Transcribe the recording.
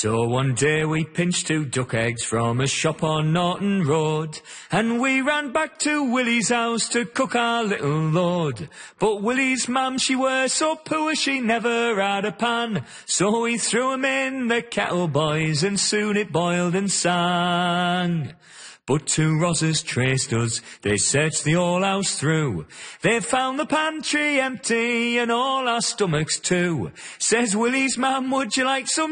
So one day we pinched 2 duck eggs from a shop on Norton Road, and we ran back to Willie's house to cook our little load. But Willie's mum, she were so poor she never had a pan, so we threw 'em in the kettle, boys, and soon it boiled and sang. But 2 Rozzers traced us, they searched the whole house through. They found the pantry empty and all our stomachs too. Says Willie's mum, would you like some